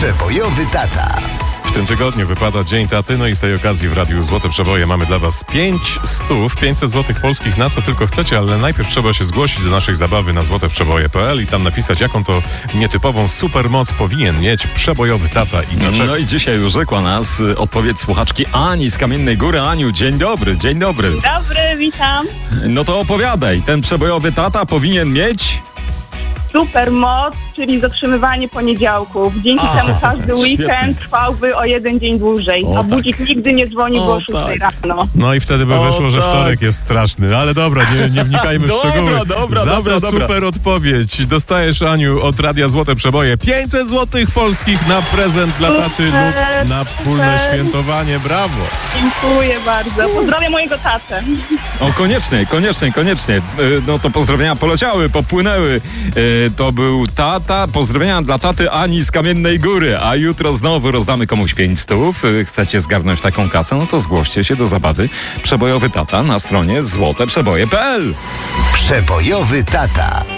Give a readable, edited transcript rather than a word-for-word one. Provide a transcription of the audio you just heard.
Przebojowy tata. W tym tygodniu wypada Dzień Taty, no i z tej okazji w Radiu Złote Przeboje mamy dla Was 500 złotych polskich na co tylko chcecie, ale najpierw trzeba się zgłosić do naszej zabawy na złoteprzeboje.pl i tam napisać, jaką to nietypową supermoc powinien mieć przebojowy tata i dlaczego. No i dzisiaj już rzekła nas odpowiedź słuchaczki Ani z Kamiennej Góry. Aniu, dzień dobry, dzień dobry. Dobry, witam. No to opowiadaj, ten przebojowy tata powinien mieć... Super moc, czyli zatrzymywanie poniedziałków. Dzięki temu każdy weekend trwałby o jeden dzień dłużej, a budzik nigdy nie dzwonił o 6 rano. No i wtedy by wyszło, że wtorek jest straszny. Ale dobra, nie wnikajmy w szczegóły. Dobra. Super odpowiedź. Dostajesz, Aniu, od Radia Złote Przeboje 500 złotych polskich na prezent dla taty lub na wspólne świętowanie. Brawo! Dziękuję bardzo. Pozdrawiam mojego tatę. O, koniecznie. No to pozdrowienia poleciały, popłynęły. To był tata. Pozdrowienia dla taty Ani z Kamiennej Góry. A jutro znowu rozdamy komuś 500. Chcecie zgarnąć taką kasę? No to zgłoście się do zabawy Przebojowy Tata na stronie złoteprzeboje.pl. Przebojowy tata.